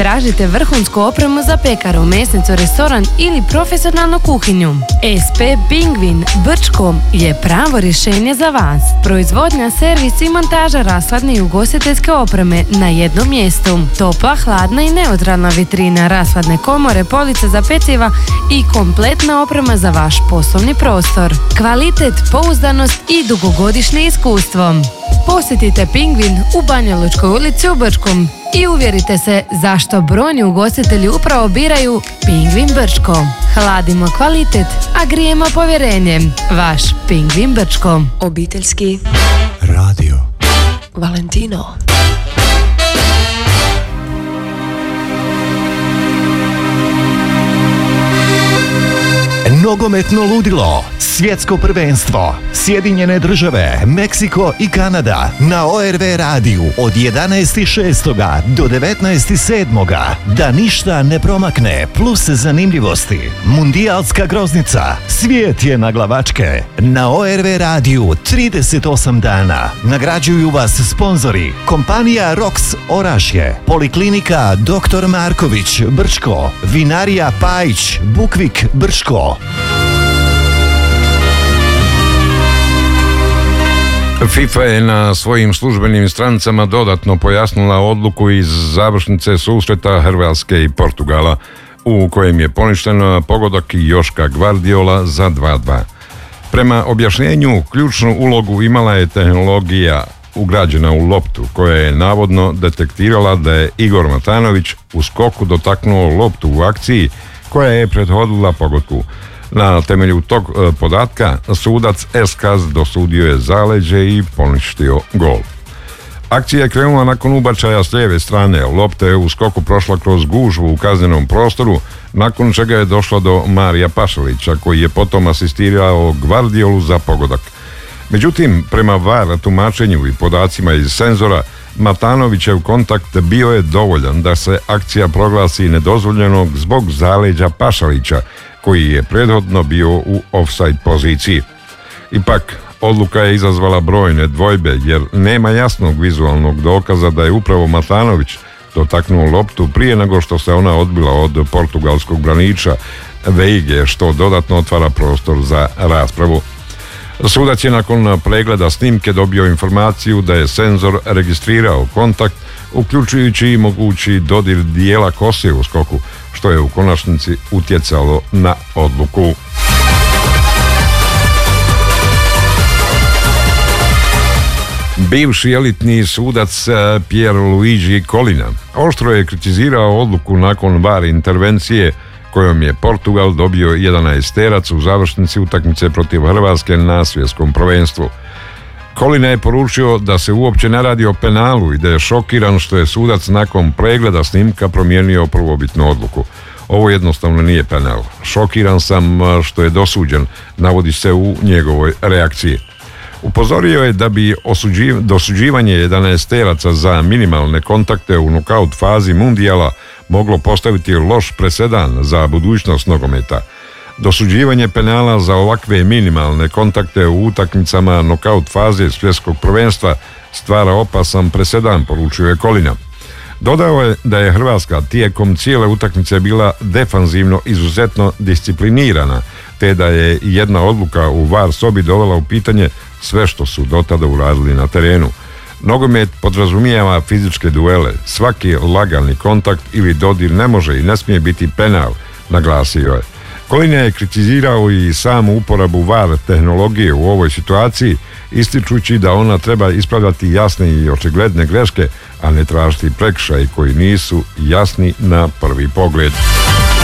Tražite vrhunsku opremu za pekaru, mesnicu, restoran ili profesionalnu kuhinju? SP Pingvin Brčko je pravo rješenje za vas. Proizvodnja, servis i montaža rashladne i ugostiteljske opreme na jednom mjestu. Topla, hladna i neutralna vitrina, rashladne komore, police za peciva i kompletna oprema za vaš poslovni prostor. Kvalitet, pouzdanost i dugogodišnje iskustvo. Posjetite Pingvin u Banja Lučkoj ulici u Brčkom i uvjerite se zašto brojni ugostitelji upravo biraju Pingvin Brčko. Hladimo kvalitet, a grijemo povjerenje. Vaš Pingvin Brčko. Obiteljski radio Valentino. Nogometno ludilo, svjetsko prvenstvo, Sjedinjene države, Meksiko i Kanada na ORV radiju od 11.6. do 19.7. Da ništa ne promakne, plus zanimljivosti. Mundijalska groznica, svijet je na glavačke. Na ORV radiju 38 dana. Nagrađuju vas sponzori: kompanija Rox Orašje, Poliklinika Dr. Marković Brčko, Vinarija Pajić Bukvik Brčko. FIFA je na svojim službenim stranicama dodatno pojasnila odluku iz završnice susreta Hrvatske i Portugala, u kojem je poništen pogodak Joška Gvardiola za 2:2. Prema objašnjenju, ključnu ulogu imala je tehnologija ugrađena u loptu, koja je navodno detektirala da je Igor Matanović u skoku dotaknuo loptu u akciji koja je prethodila pogodku. Na temelju tog podatka sudac Eskaz dosudio je zaleđe i poništio gol. Akcija je krenula nakon ubačaja s lijeve strane. Lopta je u skoku prošla kroz gužvu u kaznenom prostoru, nakon čega je došla do Marija Pašalića, koji je potom asistirao Gvardiolu za pogodak. Međutim, prema VAR tumačenju i podacima iz senzora, Matanovićev kontakt bio je dovoljan da se akcija proglasi nedozvoljenog zbog zaleđa Pašalića, koji je prethodno bio u ofsajd poziciji. Ipak, odluka je izazvala brojne dvojbe, jer nema jasnog vizualnog dokaza da je upravo Matanović dotaknuo loptu prije nego što se ona odbila od portugalskog braniča Veige, što dodatno otvara prostor za raspravu. Sudac je nakon pregleda snimke dobio informaciju da je senzor registrirao kontakt, uključujući i mogući dodir dijela kose u skoku, što je u konačnici utjecalo na odluku. Bivši elitni sudac Pierluigi Collina oštro je kritizirao odluku nakon VAR intervencije kojom je Portugal dobio 11-terac u završnici utakmice protiv Hrvatske na svjetskom prvenstvu. Collina je poručio da se uopće ne radi o penalu i da je šokiran što je sudac nakon pregleda snimka promijenio prvobitnu odluku. Ovo jednostavno nije penal. Šokiran sam što je dosuđen, navodi se u njegovoj reakciji. Upozorio je da bi dosuđivanje 11-teraca za minimalne kontakte u nokaut fazi mundijala moglo postaviti loš presedan za budućnost nogometa. Dosuđivanje penala za ovakve minimalne kontakte u utakmicama nokaut faze svjetskog prvenstva stvara opasan presedan, poručio je Collina. Dodao je da je Hrvatska tijekom cijele utakmice bila defanzivno izuzetno disciplinirana, te da je jedna odluka u VAR sobi dovela u pitanje sve što su dotada uradili na terenu. Nogomet podrazumijeva fizičke duele. Svaki lagani kontakt ili dodir ne može i ne smije biti penal, naglasio je. Collina je kritizirao i samu uporabu VAR tehnologije u ovoj situaciji, ističući da ona treba ispravljati jasne i očigledne greške, a ne tražiti prekršaje koji nisu jasni na prvi pogled.